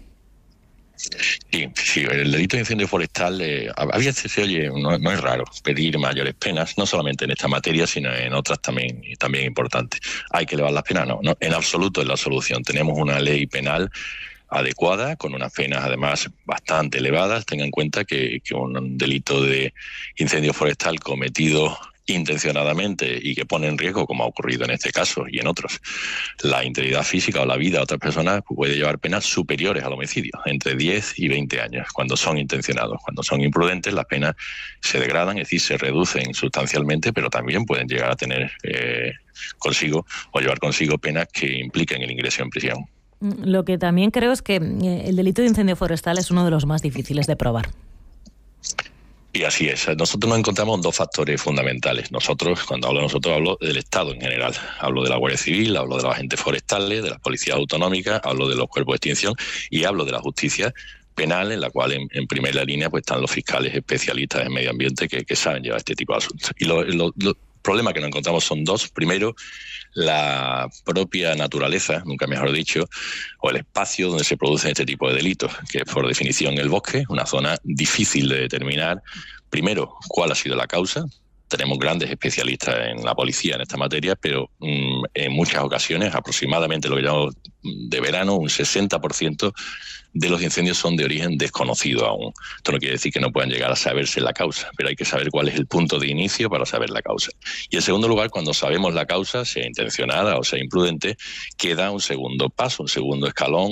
Sí, el delito de incendio forestal, a veces se oye, no es raro pedir mayores penas, no solamente en esta materia, sino en otras también importantes. ¿Hay que elevar las penas? No, en absoluto es la solución. Tenemos una ley penal adecuada, con unas penas además bastante elevadas. Tenga en cuenta que un delito de incendio forestal cometido intencionadamente y que pone en riesgo, como ha ocurrido en este caso y en otros, la integridad física o la vida de otras personas, puede llevar penas superiores al homicidio, entre 10 y 20 años, cuando son intencionados. Cuando son imprudentes, las penas se degradan, es decir, se reducen sustancialmente, pero también pueden llegar a tener consigo o llevar consigo penas que impliquen el ingreso en prisión. Lo que también creo es que el delito de incendio forestal es uno de los más difíciles de probar. Y así es. Nosotros nos encontramos dos factores fundamentales. Cuando hablo de nosotros, hablo del Estado en general. Hablo de la Guardia Civil, hablo de los agentes forestales, de las policías autonómicas, hablo de los cuerpos de extinción y hablo de la justicia penal, en la cual en primera línea pues están los fiscales especialistas en medio ambiente que saben llevar este tipo de asuntos. Y los problemas que nos encontramos son dos. Primero, la propia naturaleza, nunca mejor dicho, o el espacio donde se producen este tipo de delitos, que es por definición el bosque, una zona difícil de determinar. Primero, ¿cuál ha sido la causa? Tenemos grandes especialistas en la policía en esta materia, pero en muchas ocasiones, aproximadamente lo que llamamos de verano, un 60% de los incendios son de origen desconocido aún. Esto no quiere decir que no puedan llegar a saberse la causa, pero hay que saber cuál es el punto de inicio para saber la causa. Y en segundo lugar, cuando sabemos la causa, sea intencionada o sea imprudente, queda un segundo paso, un segundo escalón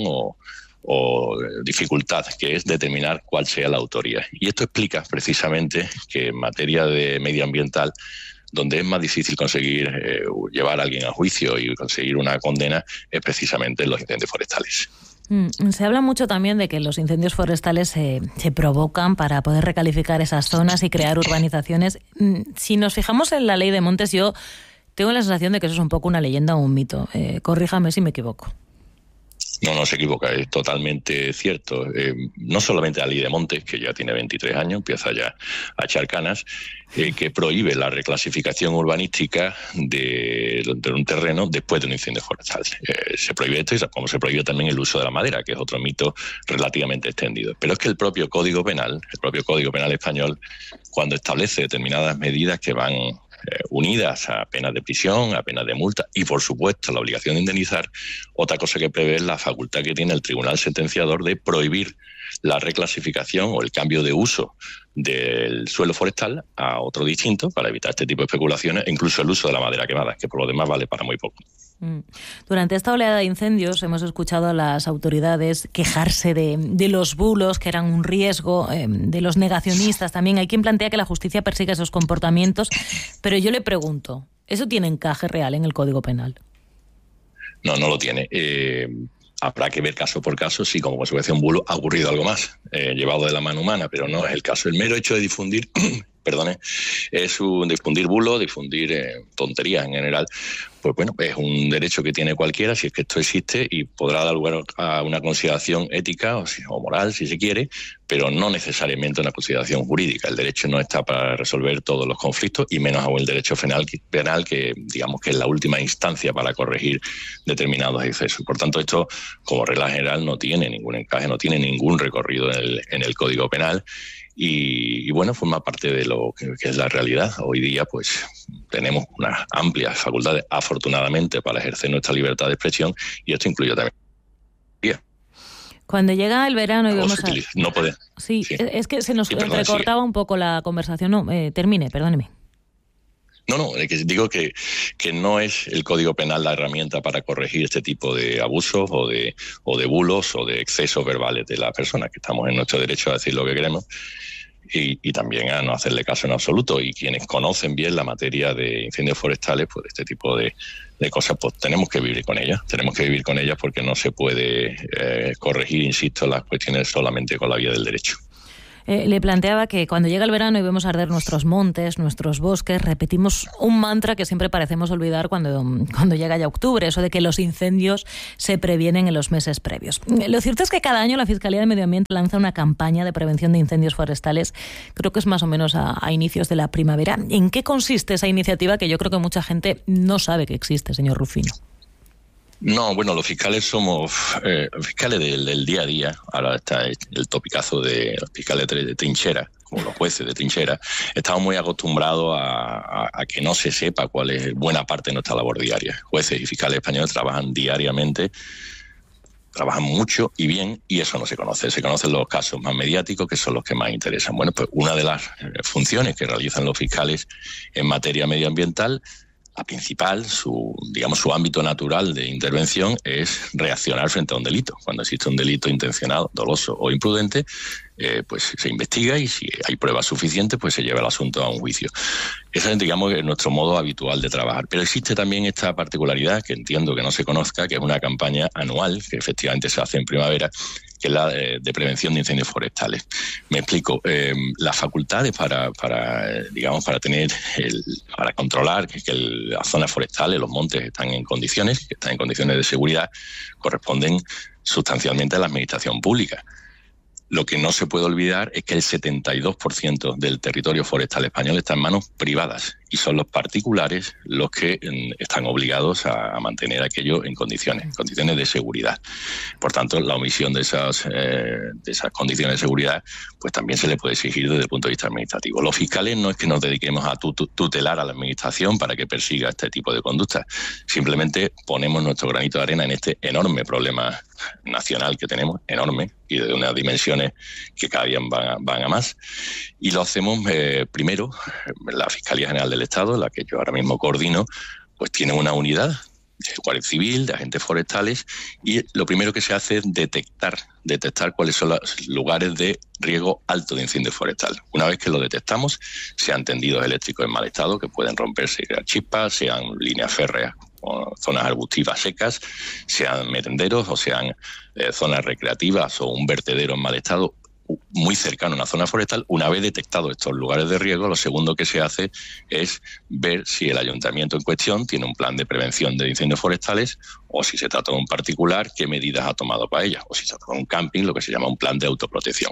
o dificultad, que es determinar cuál sea la autoría. Y esto explica precisamente que en materia de medioambiental, donde es más difícil conseguir llevar a alguien a juicio y conseguir una condena, es precisamente en los incendios forestales. Se habla mucho también de que los incendios forestales se provocan para poder recalificar esas zonas y crear urbanizaciones. Si nos fijamos en la ley de montes, yo tengo la sensación de que eso es un poco una leyenda o un mito. Corríjame si me equivoco. No se equivoca, es totalmente cierto. No solamente la ley de montes, que ya tiene 23 años, empieza ya a echar canas, que prohíbe la reclasificación urbanística de un terreno después de un incendio forestal. Se prohíbe esto, y como se prohíbe también el uso de la madera, que es otro mito relativamente extendido. Pero es que el propio Código Penal español, cuando establece determinadas medidas que van unidas a penas de prisión, a penas de multa y, por supuesto, la obligación de indemnizar, otra cosa que prevé es la facultad que tiene el tribunal sentenciador de prohibir la reclasificación o el cambio de uso del suelo forestal a otro distinto para evitar este tipo de especulaciones e incluso el uso de la madera quemada, que por lo demás vale para muy poco. Durante esta oleada de incendios hemos escuchado a las autoridades quejarse de los bulos, que eran un riesgo, de los negacionistas también. Hay quien plantea que la justicia persigue esos comportamientos, pero yo le pregunto, ¿eso tiene encaje real en el Código Penal? No lo tiene. Habrá que ver caso por caso si como consecuencia de un bulo ha ocurrido algo más, llevado de la mano humana, pero no es el caso. El mero hecho de difundir es difundir bulos, difundir tonterías en general, pues bueno, es un derecho que tiene cualquiera, si es que esto existe, y podrá dar lugar a una consideración ética o moral, si se quiere, pero no necesariamente una consideración jurídica. El derecho no está para resolver todos los conflictos, y menos aún el derecho penal que digamos que es la última instancia para corregir determinados excesos. Por tanto, esto, como regla general, no tiene ningún encaje, no tiene ningún recorrido en el Código Penal. y bueno, forma parte de lo que es la realidad. Hoy día pues tenemos unas amplias facultades, afortunadamente, para ejercer nuestra libertad de expresión, y esto incluye también. Cuando llega el verano y vemos no puede. Sí, es que se nos entrecortaba un poco la conversación. No, termine, perdóneme. No, digo que no es el Código Penal la herramienta para corregir este tipo de abusos o de bulos o de excesos verbales de la persona, que estamos en nuestro derecho a decir lo que queremos y también a no hacerle caso en absoluto. Y quienes conocen bien la materia de incendios forestales, pues este tipo de cosas, pues tenemos que vivir con ellas. Tenemos que vivir con ellas porque no se puede corregir, insisto, las cuestiones solamente con la vía del derecho. Le planteaba que cuando llega el verano y vemos arder nuestros montes, nuestros bosques, repetimos un mantra que siempre parecemos olvidar cuando llega ya octubre, eso de que los incendios se previenen en los meses previos. Lo cierto es que cada año la Fiscalía de Medio Ambiente lanza una campaña de prevención de incendios forestales, creo que es más o menos a inicios de la primavera. ¿En qué consiste esa iniciativa que yo creo que mucha gente no sabe que existe, señor Rufino? No, bueno, los fiscales somos fiscales del día a día. Ahora está el topicazo de los fiscales de trinchera, como los jueces de trinchera. Estamos muy acostumbrados a que no se sepa cuál es buena parte de nuestra labor diaria. Jueces y fiscales españoles trabajan diariamente, trabajan mucho y bien, y eso no se conoce. Se conocen los casos más mediáticos, que son los que más interesan. Bueno, pues una de las funciones que realizan los fiscales en materia medioambiental, la principal, su ámbito natural de intervención, es reaccionar frente a un delito. Cuando existe un delito intencionado, doloso o imprudente, pues se investiga y si hay pruebas suficientes, pues se lleva el asunto a un juicio. Ese es, es nuestro modo habitual de trabajar. Pero existe también esta particularidad, que entiendo que no se conozca, que es una campaña anual, que efectivamente se hace en primavera, que es la de prevención de incendios forestales. Me explico. Las facultades para controlar que las zonas forestales, los montes están en condiciones de seguridad, corresponden sustancialmente a la administración pública. Lo que no se puede olvidar es que el 72% del territorio forestal español está en manos privadas y son los particulares los que están obligados a mantener aquello en condiciones de seguridad. Por tanto, la omisión de esas condiciones de seguridad, pues también se le puede exigir desde el punto de vista administrativo. Los fiscales no es que nos dediquemos a tutelar a la administración para que persiga este tipo de conductas. Simplemente ponemos nuestro granito de arena en este enorme problema nacional que tenemos, enorme, y de unas dimensiones que cada día van a más. Y lo hacemos primero, la Fiscalía General del Estado, la que yo ahora mismo coordino, pues tiene una unidad de Guardia Civil, de agentes forestales, y lo primero que se hace es detectar cuáles son los lugares de riesgo alto de incendio forestal. Una vez que lo detectamos, sean tendidos eléctricos en mal estado, que pueden romperse y crear chispas, sean líneas férreas o zonas arbustivas secas, sean merenderos o sean zonas recreativas o un vertedero en mal estado muy cercano a una zona forestal. Una vez detectados estos lugares de riesgo, lo segundo que se hace es ver si el ayuntamiento en cuestión tiene un plan de prevención de incendios forestales, o si se trata de un particular, qué medidas ha tomado para ellas, o si se trata de un camping, lo que se llama un plan de autoprotección.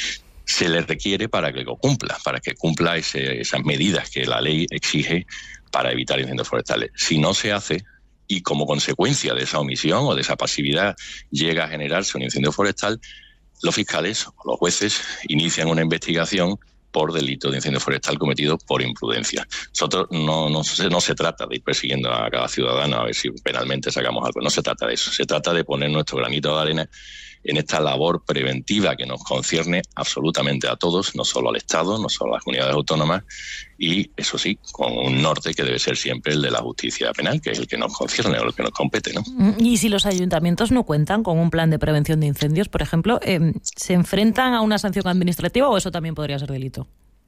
Se le requiere para que cumpla esas medidas que la ley exige para evitar incendios forestales. Si no se hace, y como consecuencia de esa omisión o de esa pasividad llega a generarse un incendio forestal, los fiscales o los jueces inician una investigación por delito de incendio forestal cometido por imprudencia. Nosotros no se trata de ir persiguiendo a cada ciudadano a ver si penalmente sacamos algo. No se trata de eso. Se trata de poner nuestro granito de arena en esta labor preventiva que nos concierne absolutamente a todos, no solo al Estado, no solo a las comunidades autónomas, y eso sí, con un norte que debe ser siempre el de la justicia penal, que es el que nos concierne o el que nos compete, ¿no? Y si los ayuntamientos no cuentan con un plan de prevención de incendios, por ejemplo, ¿se enfrentan a una sanción administrativa o eso también podría ser delito?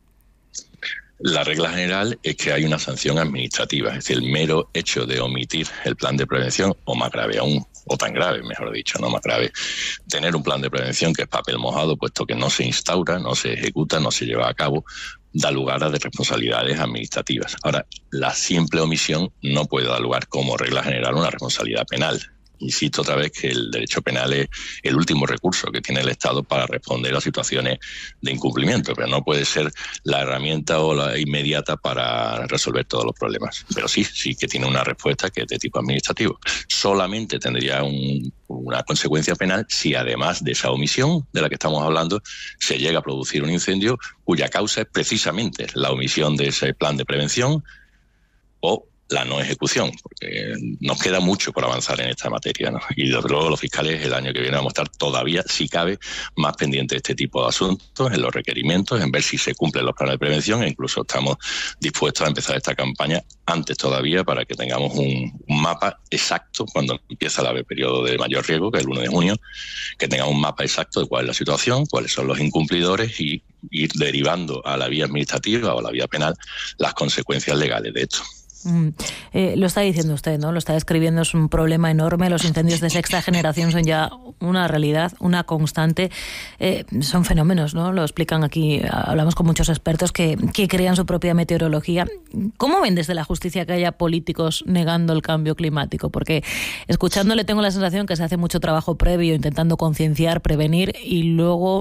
La regla general es que hay una sanción administrativa, es decir, el mero hecho de omitir el plan de prevención, o más grave aún, o tan grave, mejor dicho, no más grave, tener un plan de prevención que es papel mojado, puesto que no se instaura, no se ejecuta, no se lleva a cabo, da lugar a responsabilidades administrativas. Ahora, la simple omisión no puede dar lugar como regla general a una responsabilidad penal. Insisto otra vez que el derecho penal es el último recurso que tiene el Estado para responder a situaciones de incumplimiento, pero no puede ser la herramienta o la inmediata para resolver todos los problemas. Pero sí que tiene una respuesta que es de tipo administrativo. Solamente tendría una consecuencia penal si además de esa omisión de la que estamos hablando se llega a producir un incendio cuya causa es precisamente la omisión de ese plan de prevención o la no ejecución, porque nos queda mucho por avanzar en esta materia, ¿no? Y desde luego los fiscales el año que viene vamos a estar todavía, si cabe, más pendientes de este tipo de asuntos, en los requerimientos, en ver si se cumplen los planes de prevención, e incluso estamos dispuestos a empezar esta campaña antes todavía para que tengamos un mapa exacto cuando empieza el periodo de mayor riesgo, que es el 1 de junio, que tengamos un mapa exacto de cuál es la situación, cuáles son los incumplidores y ir derivando a la vía administrativa o a la vía penal las consecuencias legales de esto. Lo está diciendo usted, ¿no? Lo está describiendo, es un problema enorme. Los incendios de sexta generación son ya una realidad, una constante. Son fenómenos, ¿no? Lo explican aquí, hablamos con muchos expertos que crean su propia meteorología. ¿Cómo ven desde la justicia que haya políticos negando el cambio climático? Porque escuchándole tengo la sensación que se hace mucho trabajo previo intentando concienciar, prevenir y luego